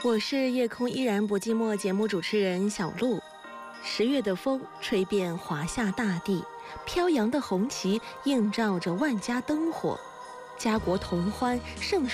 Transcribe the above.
我是夜空依然不寂寞节目主持人小璐。10月的风吹遍华夏大地，飘扬的红旗映照着万家灯火，家国同欢，盛世